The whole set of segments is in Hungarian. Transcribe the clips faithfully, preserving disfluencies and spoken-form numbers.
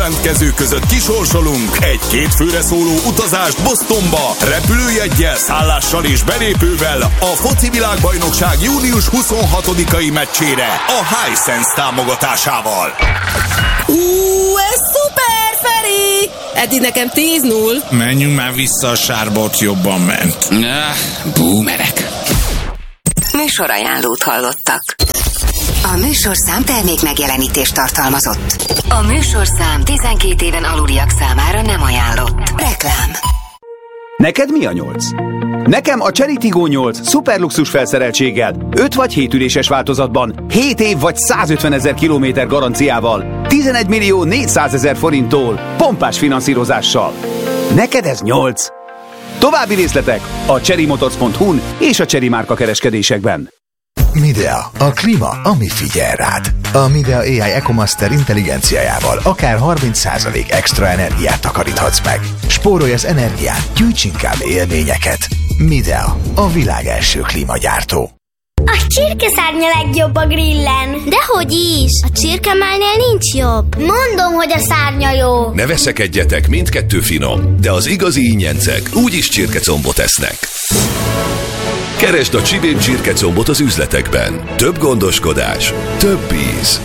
jelentkezők között kisorsolunk egy két főre szóló utazást Bostonba, repülőjeggyel, szállással és belépővel a foci világbajnokság június huszonhatodikai meccsére a Hisense támogatásával. Ú, ez szuper, Feri! Eddig nekem tíz null. Menjünk már vissza a sárba, ott jobban ment. Ah, boomerek. Műsorajánlót hallottak. A műsorszám termék megjelenítést tartalmazott. A műsorszám tizenkét éven aluliak számára nem ajánlott. Reklám. Neked mi a nyolc? Nekem a Chery Tiggo nyolc szuperluxus felszereltséggel, öt vagy hét üléses változatban, hét év vagy százötvenezer kilométer garanciával, tizenegy millió négyszázezer forinttól, pompás finanszírozással. Neked ez nyolc? További részletek a cherrymotors pont hu-n és a Chery márka kereskedésekben. Midea, a klíma, ami figyel rád. A Midea á i EcoMaster intelligenciájával akár harminc százalék extra energiát takaríthatsz meg. Spórolj az energiát, gyűjts inkább élményeket. Midea, a világ első klímagyártó. A csirkeszárnya legjobb a grillen. Dehogy is, a csirkemálnél nincs jobb. Mondom, hogy a szárnya jó. Ne veszekedjetek, mindkettő finom, de az igazi ingyencek úgyis csirkecombot esznek. Keresd a Csibén csirkecombot az üzletekben. Több gondoskodás, több íz.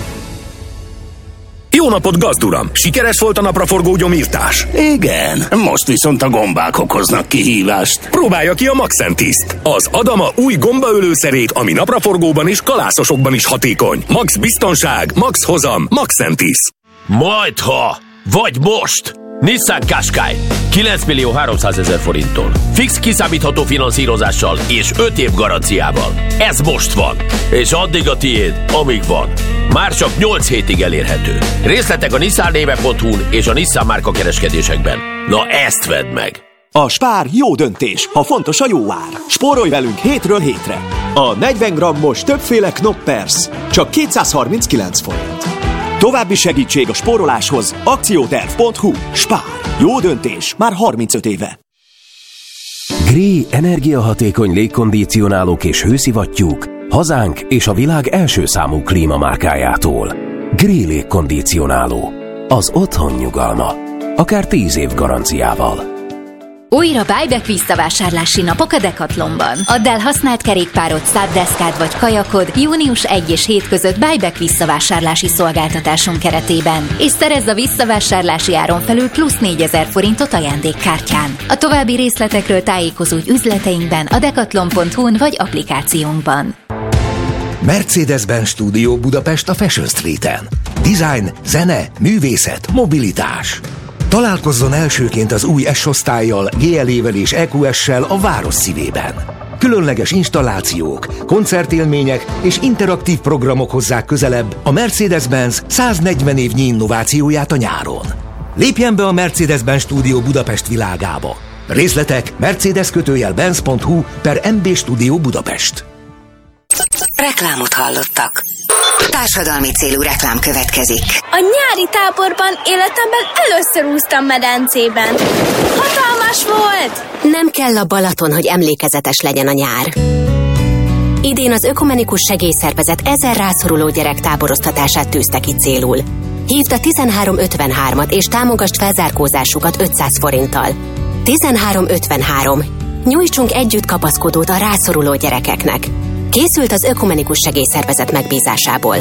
Jó napot, gazduram! Sikeres volt a napraforgó gyomírtás? Igen, most viszont a gombák okoznak kihívást. Próbálja ki a Maxentiszt, az Adama új gombaölőszerét, ami napraforgóban és kalászosokban is hatékony. Max biztonság, max hozam, Maxentis. Majdha, vagy most! Nissan Qashqai kilenc millió háromszázezer forinttól. Fix kiszámítható finanszírozással és öt év garanciával. Ez most van, és addig a tiéd, amíg van. Már csak nyolc hétig elérhető. Részletek a nissan néve pont hu-n és a Nissan márka kereskedésekben. Na ezt vedd meg! A Spár jó döntés, ha fontos a jó ár. Spórolj velünk hétről hétre. A negyven grammos többféle Knoppers csak kétszázharminckilenc forint. További segítség a spóroláshoz akcióterv pont hu. Spár. Jó döntés már harmincöt éve. Gree energiahatékony légkondicionálók és hőszivattyúk hazánk és a világ első számú klímamárkájától. Gree légkondicionáló. Az otthon nyugalma. Akár tíz év garanciával. Újra buyback visszavásárlási napok a Decathlonban. Add el használt kerékpárod, száddeszkád vagy kajakod június elején és hét között buyback visszavásárlási szolgáltatásunk keretében, és szerezz a visszavásárlási áron felül plusz négyezer forintot ajándékkártyán. A további részletekről tájékozódj üzleteinkben, a decathlon pont hu-n vagy applikációnkban. Mercedes-Benz Studio Budapest a Fashion Streeten. Design, zene, művészet, mobilitás. Találkozzon elsőként az új S-osztállyal, gé el é-vel és é kú es-sel a város szívében. Különleges installációk, koncertélmények és interaktív programok hozzák közelebb a Mercedes-Benz száznegyven évnyi innovációját a nyáron. Lépjen be a Mercedes-Benz Studio Budapest világába. Részletek mercedes kötőjel benz pont hu per em bé Studio Budapest. Reklámot hallottak. Társadalmi célú reklám következik. A nyári táborban életemben először úsztam medencében. Hatalmas volt! Nem kell a Balaton, hogy emlékezetes legyen a nyár. Idén az Ökumenikus Segélyszervezet ezer rászoruló gyerek táboroztatását tűzte ki célul. Hívd a tizenhárom ötvenhármat és támogasd felzárkózásukat ötszáz forinttal. tizenhárom ötvenhárom. Nyújtsunk együtt kapaszkodót a rászoruló gyerekeknek. Készült az Ökumenikus Segélyszervezet megbízásából.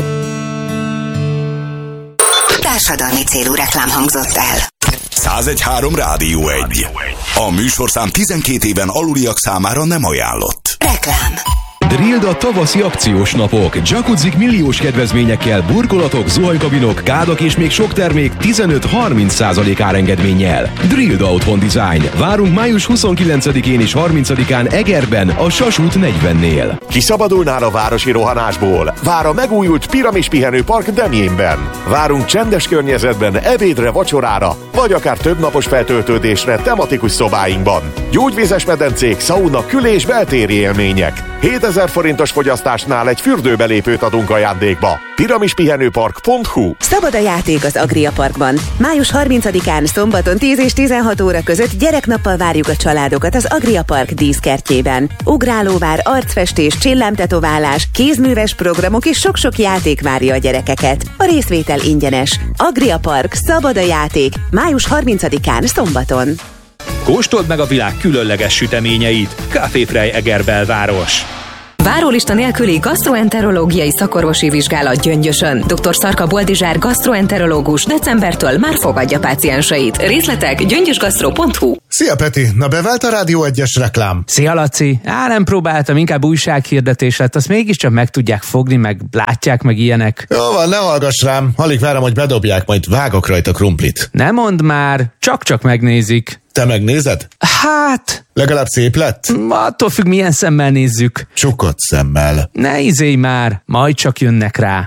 Társadalmi célú reklám hangzott el. százegy három Rádió egy. A műsorszám tizenkét éven aluliak számára nem ajánlott. Reklám. Drilld a tavaszi akciós napok. Jacuzzik milliós kedvezményekkel, burkolatok, zuhanykabinok, kádak és még sok termék tizenöt-harminc százalék árengedménnyel. Drilld Auto Design. Várunk május huszonkilencedikén és harmincadikán Egerben, a Sasút negyvennél. Kiszabadulnál a városi rohanásból? Vár a megújult Piramis pihenőpark Demjénben. Várunk csendes környezetben, ebédre, vacsorára, vagy akár több napos feltöltődésre tematikus szobáinkban. Gyógyvízes medencék, szauna, kül- és beltéri élmények. hétezer ötezer forintos fogyasztásnál egy fürdőbelépőt adunk ajándékba. piramispihenőpark pont hu. Szabad a játék az Agria Parkban. május harmincadikán szombaton tíz és tizenhat óra között gyereknappal várjuk a családokat az Agria Park díszkertjében. Ugrálóvár, arcfestés, csillámtetoválás, kézműves programok és sok-sok játék várja a gyerekeket. A részvétel ingyenes. Agria Park, szabad a játék. május harmincadikán szombaton. Kóstold meg a világ különleges süteményeit. Café Frey Egerbelváros. Várólista nélküli gasztroenterológiai szakorvosi vizsgálat Gyöngyösön. doktor Szarka Boldizsár gasztroenterológus decembertől már fogadja pácienseit. Részletek gyöngyösgasztro pont hu. Szia Peti, na bevált a Rádió egyes reklám? Szia Laci, á nem próbáltam, inkább újsághirdetés lett, azt mégiscsak meg tudják fogni, meg látják, meg ilyenek. Jó van, ne hallgass rám, alig várom, hogy bedobják, majd vágok rajta krumplit. Ne mondd már, csak-csak megnézik. Te megnézed? Hát... Legalább szép lett? Attól függ, milyen szemmel nézzük. Csukott szemmel. Ne izélj már, majd csak jönnek rá.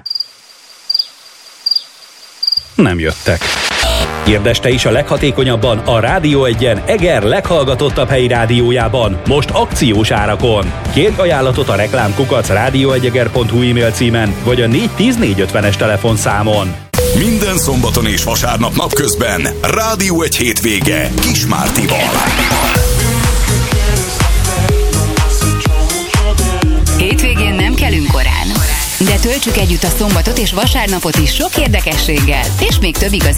Nem jöttek. Kérdezd te is a leghatékonyabban a Rádió egyen Eger leghallgatottabb helyi rádiójában, most akciós árakon. Kérj ajánlatot a reklámkukac rádióegyeger pont hu e-mail címen, vagy a négy tíz négy ötvenes telefonszámon. Minden szombaton és vasárnap napközben Rádió egy hétvége Kis Mártival. Hétvégén nem kelünk korán, de töltsük együtt a szombatot és vasárnapot is sok érdekességgel, és még több igaz